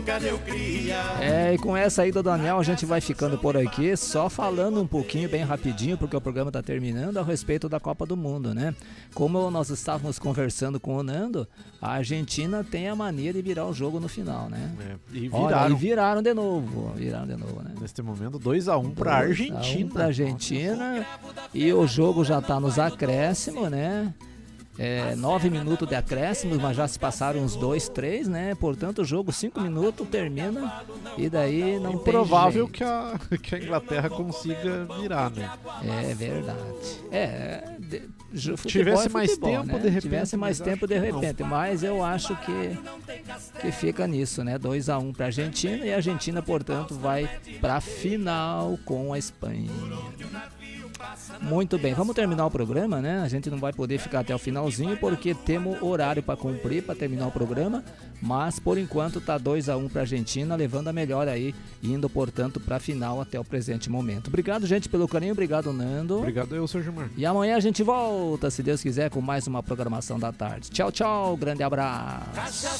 nunca deu cria. E com essa aí do Daniel a gente vai ficando por aqui, só falando um pouquinho, bem rapidinho, porque o programa está terminando, a respeito da Copa do Mundo, né? Como nós estávamos conversando com o Nando, a Argentina tem a mania de virar o jogo no final, né? E viraram. Viraram de novo, né? Neste momento 2-1 para a Argentina. Para a Argentina, e o jogo já está nos acréscimos, né? 9 minutos de acréscimos, mas já se passaram uns 2, 3, né? Portanto, o jogo 5 minutos termina e daí não tem provável jeito. que a Inglaterra consiga virar, né? É verdade. Tivesse mais tempo, né? de repente. Tivesse mais tempo, de repente. Mas eu acho que fica nisso, né? 2-1 para a Argentina, e a Argentina, portanto, vai para a final com a Espanha. Muito bem, vamos terminar o programa, né? A gente não vai poder ficar até o finalzinho porque temos horário para cumprir, para terminar o programa, mas por enquanto tá 2-1 para a Argentina, levando a melhor aí, indo portanto para a final até o presente momento. Obrigado, gente, pelo carinho, obrigado, Nando. Obrigado eu, Sr. Gilmar. E amanhã a gente volta, se Deus quiser, com mais uma programação da tarde. Tchau, tchau, grande abraço.